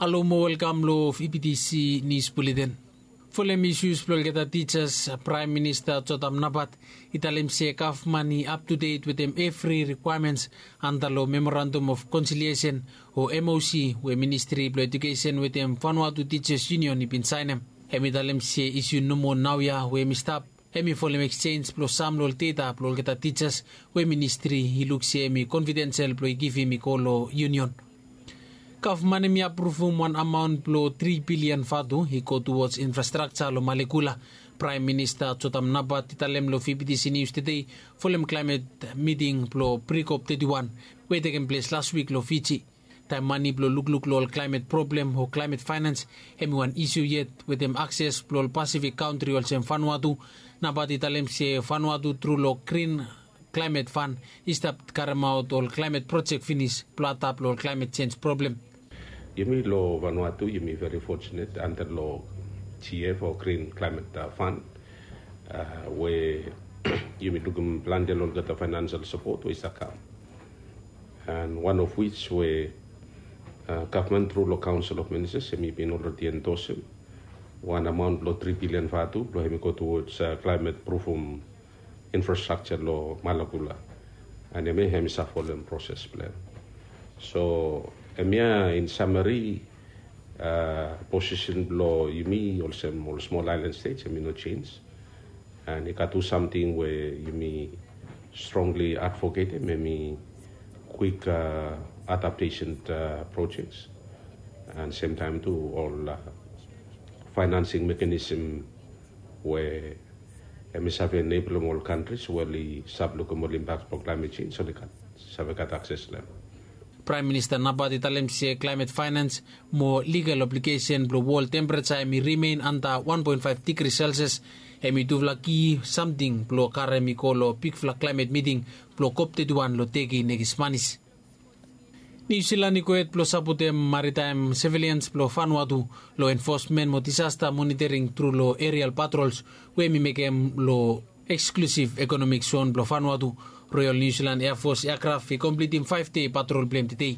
Hello mo welcome lo of EPTC News Bulletin. Following issues plolgeta teachers, Prime Minister Chotam Nabat, italim se Kafmani up to date with them every requirements under lo Memorandum of Conciliation o MOC, we Ministry of Education with them Vanuatu Teachers Union ipin signem. Hemi talim se issue numo nauya we mistap. Hemi following exchange plus samlol data plolgeta teachers we Ministry hiluk se hemi confidential plo give mi kolo union. Government may approve one amount below 3 billion fadu he go towards infrastructure lo Malekula. Prime Minister Chotam Nabat italem lo EPTC News today following climate meeting below pre-COP31 where taken place last week lo Fiji. Time money below look lo climate problem or climate finance hemi one issue yet with them access below Pacific country also Vanuatu. Nabat italem se Vanuatu through lo green climate fund is that Karamaut or climate project finish plot up lo climate change problem. Yumi lo Vanuatu, yumi very fortunate under lo TF or Green Climate Fund, where yumi lugum plan de lo gata financial support with account, and one of which where government through lo Council of Ministers yumi been already endorsed one amount lo 3 billion fatu lo yumi go towards climate proof infrastructure lo Malekula, and yumi hemi sa follow process plan. So in summary, position below Yumi also small island states, no change, and it got to something where Yumi strongly advocated, maybe quick adaptation projects, and same time to all financing mechanism where have enable all countries where the sub-local impact for climate change, so they can have access to them. Prime Minister Nabat italem se climate finance mo legal obligation blo world temperature mi remain under 1.5 degrees Celsius emi tuvla ki something blo karemi kolo peak fla climate meeting blo COP31 lo tegi negismanis. New Zealand ikoet blo saputem maritime surveillance blo Vanuatu lo enforcement mo disaster monitoring through lo aerial patrols we mi mekem lo exclusive economic zone blo Vanuatu. Royal New Zealand Air Force aircraft completing 5-day patrol blame today.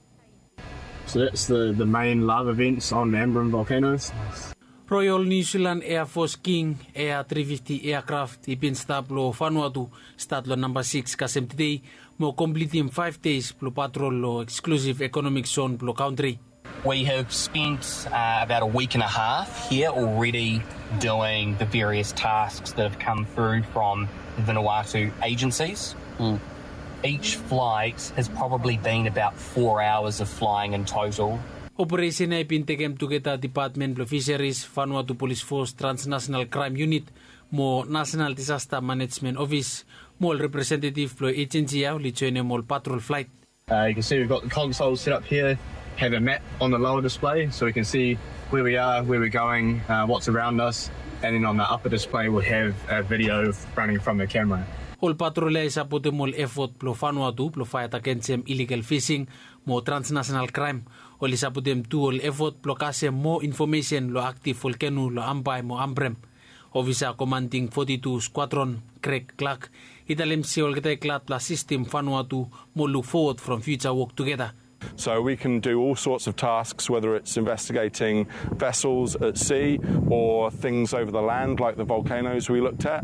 So that's the main love events on Ambrym volcanoes. Royal New Zealand Air Force King Air 350 aircraft ipin stop lo Vanuatu start lo number 6 kasem today mo completing 5 days blo patrol lo exclusive economic zone blo country. We have spent about a week and a half here already doing the various tasks that have come through from Vanuatu agencies. Each flight has probably been about 4 hours of flying in total. Operation ay pintegem together Department of Fisheries, Vanuatu Police Force, Transnational Crime Unit, mo National Disaster Management Office, mo representative pro agency au lichone mo patrol flight. You can see we've got the console set up here, have a map on the lower display so we can see where we are, where we're going, what's around us, and then on the upper display we'll have a video running from the camera. All patrol ay sapote mo effort plo Vanuatu plo fight against illegal fishing mo transnational crime. Oli sapotem tool effort plo kase mo information lo active volcano lo Ambai mo Ambrym. Officer commanding 42 Squadron Craig Clark italem si olgete clat la system Vanuatu mo look forward from future work together. So we can do all sorts of tasks, whether it's investigating vessels at sea or things over the land like the volcanoes we looked at.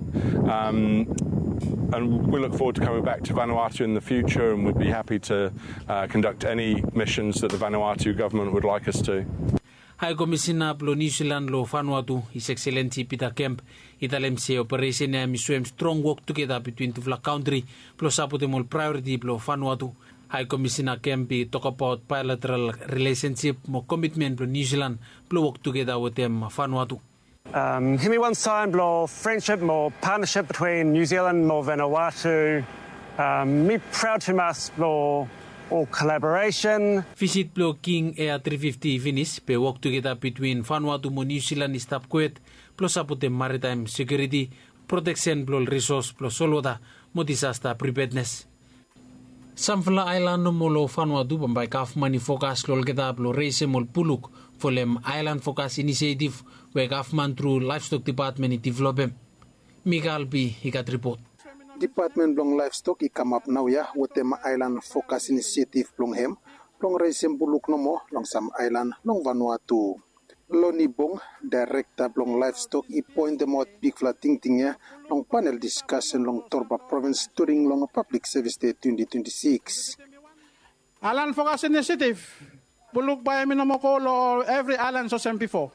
And we look forward to coming back to Vanuatu in the future, and we'd be happy to conduct any missions that the Vanuatu government would like us to. High Commissioner plo New Zealand lo Vanuatu, His Excellency Peter Kemp, italem se operation na miswem strong work together between the flag country plo sapotemol priority plo Vanuatu. High Commissioner Kemp talk about bilateral relationship mo commitment plo New Zealand plo work together with them Vanuatu. Hemi one sign blo friendship more partnership between New Zealand more Vanuatu. Me proud to mas blo all collaboration. Visit blo King Air 350 finish pe work together between Vanuatu mo New Zealand stop kuet plus sapote maritime security protection blo resource plus solwada mo disaster preparedness. Samfla island no molo Vanuatu pambai government focus lol kita blo raise mol puluk folem island focus initiative where government through livestock department develop. Mikael B hikat report. Department long livestock I come up now ya with them island focus initiative long hem long Reisem Buluk Nomo, long Sam Island, long Vanuatu. Loni Bong, Director long Livestock, I point them out big flatting tinga, long panel discussion long Torba Province during long Public Service Day 2026. Island Focus Initiative, Buluk by Minomoko, every island so same before.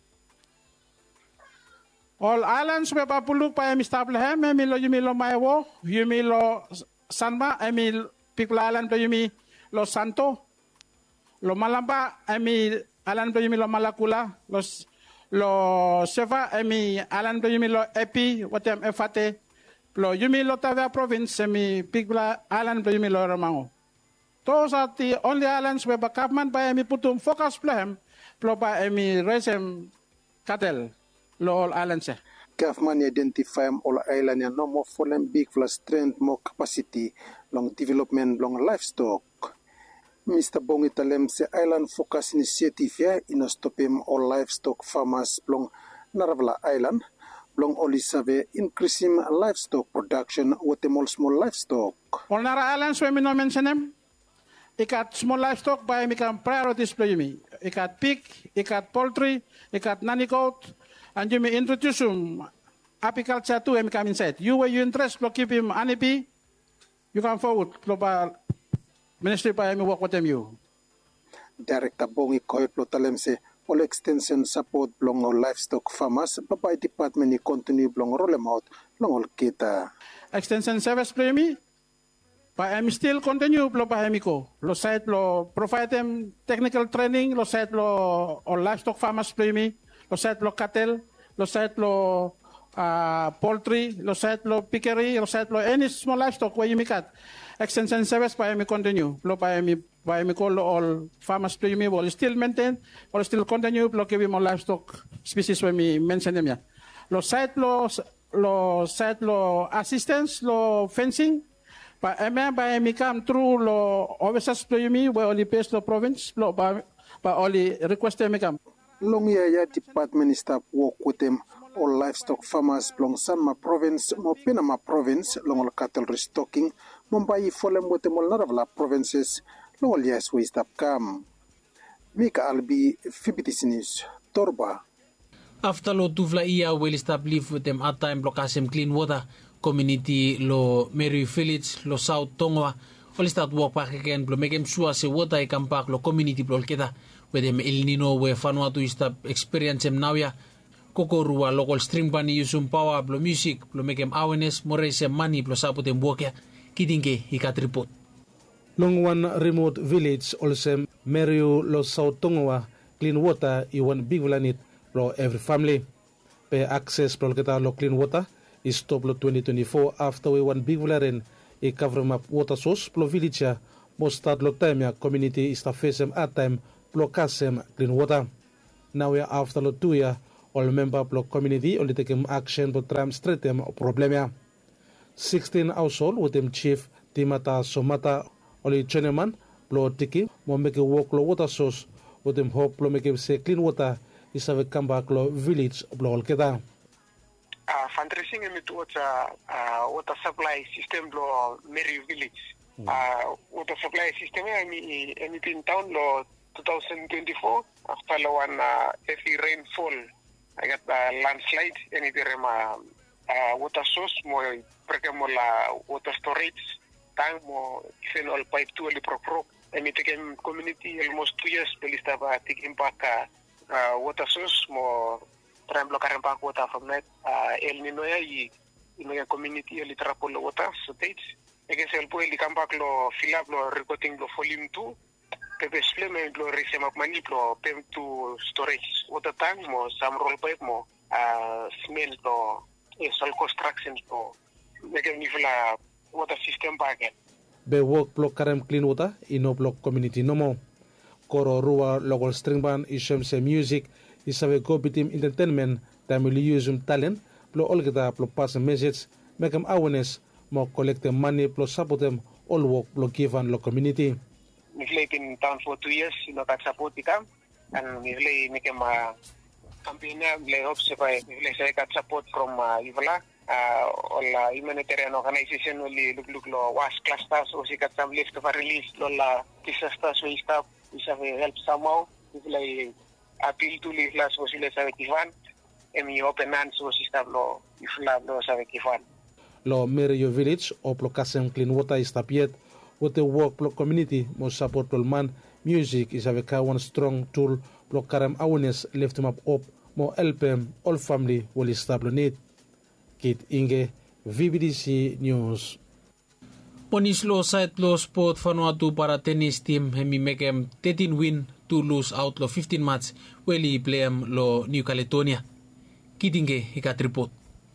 All islands were Buluk by Mistaplehem, Emilo Yumilo Maewo, Yumilo Sanba, Emil People Island, Yumi Los Santo, Lo Malamba, Emil Alan Yumi Lo Malakula, Lo Seva, Emi Alan Yumi Lo Epi, Watem Efate, Lo Yumi Lo Tavia Province, Emi Pigla Alan Yumi Lo Ramango. Those are the only islands where Bakapman by Emi Putum Focus Plahem, Plo by Emi Resem Cattle, Lo all islands. Government identify all island and no more fallen big for strength, more capacity, long development, long livestock. Mr. Bong Italem se Island Focus Initiative here in a stop him all livestock farmers long Naravla Island, long Olisave increasing livestock production with them all small livestock. All Nara Islands where we no mention them, I got small livestock by me can priorities play me. I got pig, I got poultry, I got nanny goat, and you may introduce him apiculture too and come inside. You where you interest to keep him honeybee, you can forward global Ministry by me work with them you. Director Bongi Koy Plotalem se all extension support belong all livestock farmers, but by department continue belong roll them out long all kita. Extension service play me. But I'm still continue blow by me ko. Lo site lo provide them technical training, lo site lo all livestock farmers play me, lo site lo cattle, lo site lo poultry, lo site lo piggery, lo site lo any small livestock where you make it. Extension service by me continue. Blow by me call all farmers play me will still maintain or still continue blow give more livestock species when me mention them ya. Lo site lo assistance lo fencing. But by me come through lo officers play me where only pays the province blow by only request me come. Long year department staff work with them all livestock farmers long Sanma province, mo Pinama province, long all cattle restocking, Mumbai folem with them all Naravla provinces, long all years we stop come. Mika Albi, Fibitis News, Torba. After lo tuvla ia will stop live with them at time blocasem clean water community lo Mary Village, lo South Tonga, all start walk back again, blo make him sure se water I come back lo community blo kita with them El Nino where Vanuatu stop experience him now ya. Kokorua local string bani usum power blo music blo make him awareness more se money blo sapot em work kitinge ikat report. Long one remote village also Meru lo South Tonga clean water I one big planet lo every family. Pay access blo kita lo clean water is stop lo 2024 after we one big valaren a cover map water source blo village most start lo time ya community is the face at time blo kasem clean water. Now we after lo 2 year all member block community only take action to try straight them problem 16 household with them chief Timata Somata only Cheneman blow tiki mo make walk lo water source with them hope blow make say clean water is have come back lo village blow all keda fundraising me to water supply system lo Mary village water supply system in town lo 2024 after lo one heavy rainfall I got landslide and it water source more la water storage tank more phenol pipe to the pro and it again community almost 2 years police have taking back water source more tram block back water from that El Nino in community a little water so states again help will come back lo fill up lo recording lo volume 2 the supplement lo receive up money lo pay to storage water tank mo some roll pipe mo cement lo sol construction lo make a water system back be work block karem clean water ino block community no mo koro rua local string band isem se music isave go bitim entertainment tamili use talent lo olgeta lo pass message make them awareness mo collect money plus support them all work block given lo community. We've lived in town for 2 years, that support become, and we've make a campaign, we hope to got support from Ivala, Ola humanitarian organization oli look lo was clusters o sikat some list of a release lola disasters we stop we have help somehow if like appeal to live las o sila sa kifan emi open hands o stop lo if lo sa kifan lo Merio Village o plo kasem clean water istapiet with the work plo community mo support plo man music is a one strong tool plo karam awareness lift him up mo LPM all family will stop lo need Kit Inge, VBDC News. Ponislo side lo sport Vanuatu para tennis team hemi mekem 13 win, 2 lose out lo 15 match weli playem lo New Caledonia. Kit Inge ikat report.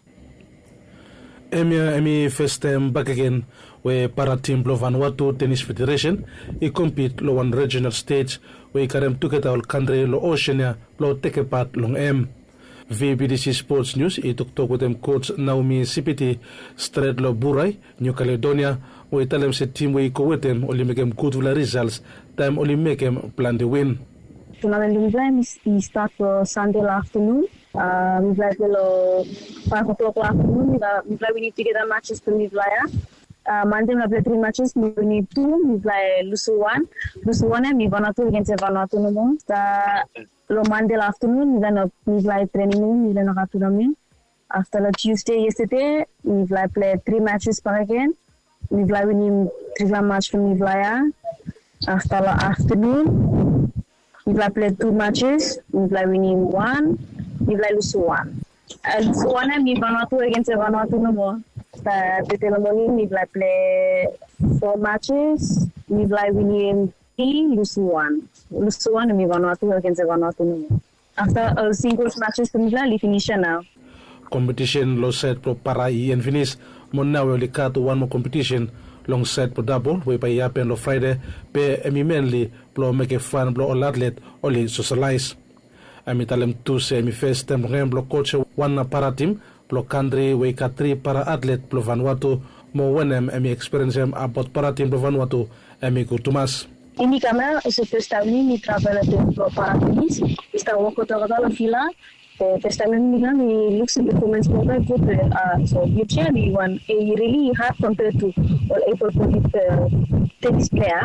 Emi first time back again we para team lo Vanuatu Tennis Federation I compete lo one regional stage we karem together all country lo Oceania lo take part long VBDC Sports News ituktok with them coach Naomi Sipiti Stradlo Buray New Caledonia we tell them se team we go with them only make them good results time only make them plan the win. Tournament we start Sunday afternoon. We play till 5 o'clock afternoon. We need to get the matches to me Monday we play 3 matches. We need 2. We play Lusu 1 and we Vanuatu against Vanuatu no more. Lo Monday afternoon, then we play training, we learn how to do. After the Tuesday yesterday, we play 3 matches per again. We play winning 3 match from Nivlaya. After the afternoon, we play 2 matches. We play winning 1. We play lose 1. Lusu 1 and we Vanuatu against Vanuatu no more. The morning we play 4 matches. We play winning 3, lose 1. Lusu 1 and we Vanuatu against Vanuatu no more. After singles matches, we finish now. Competition lo set pro para and finish. Mona we cut one more competition long set pro double we pa yapen lo Friday pe emi mainly pro make fun pro all athlete only socialize. Ami talem tu se mi first time game pro coach one para team pro country we cut 3 para athlete pro Vanuatu mo wenem emi experience about para team pro Vanuatu emi kutumas. Ini karena first time ni travel to para tenis, kita walk kota la fila. First time ni kami look at performance more good. So future we want a really hard compared to all able tennis player.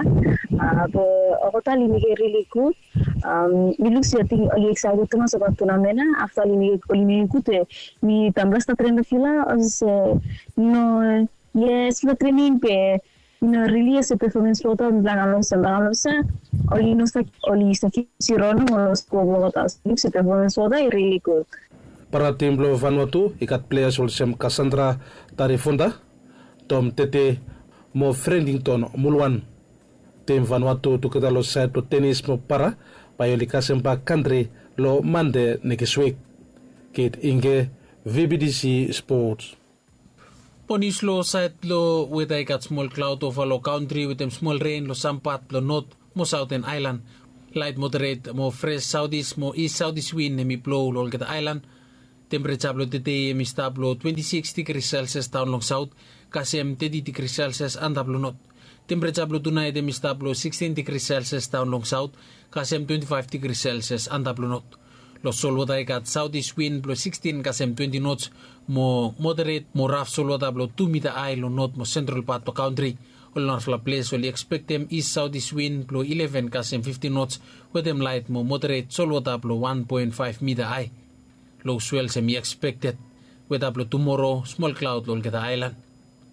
Kota ini really good. We look at thing only excited to mas about tournament. After ini good. We tambah start train fila as no yes the training pe. Really as a performance photo blangalong sa oli sa sirono mo ko botas sa performance photo really good. Para team lo Vanuatu ikat players olsem Cassandra Tarifonda Tom Tete mo Friendington Mulwan team Vanuatu to kita lo side pro tennis mo para payolika sempa country lo Mande next week. Kit Inge VBDC Sports. Ponis lo side lo with I got small cloud over lo country with them small rain lo sampat lo north mo southern island light moderate mo fresh southeast mo east southeast wind mi blow lo get island temperature lo today mi stop lo 26 degrees Celsius down long south kasem 30 degrees Celsius andap lo north temperature lo tonight mi stop lo 16 degrees Celsius down long south kasem 25 degrees Celsius andap lo north. Los solwada ikat southeast wind blow 16 kasem 20 knots mo moderate mo rough solwada blow 2 meter high lo north mo central part of country. All north la place will expect them east southeast wind blow 11 kasem 15 knots with them light mo moderate solwada blow 1.5 meter high. Low swell semi expected with blow tomorrow small cloud lo get island.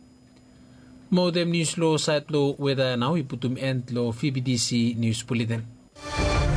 Mo them news lo site lo weather now iputum end lo VBDC news bulletin.